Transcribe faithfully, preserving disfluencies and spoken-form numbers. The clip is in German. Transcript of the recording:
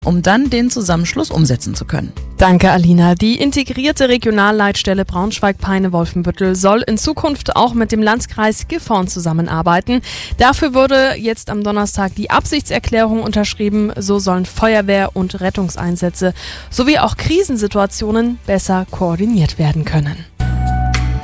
um dann den Zusammenschluss umsetzen zu können. Danke, Alina. Die integrierte Regionalleitstelle Braunschweig-Peine-Wolfenbüttel soll in Zukunft auch mit dem Landkreis Gifhorn zusammenarbeiten. Dafür wurde jetzt am Donnerstag die Absichtserklärung unterschrieben. So sollen Feuerwehr- und Rettungseinsätze sowie auch Krisensituationen besser koordiniert werden können.